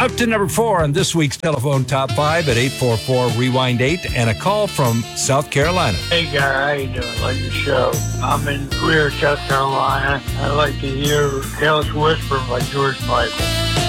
Up to number 4 on this week's Telephone Top 5 at 844-REWIND-8 and a call from South Carolina. Hey, Gary, how you doing? I like your show. I'm in Greer, South Carolina. I like to hear Careless Whisper by George Michael.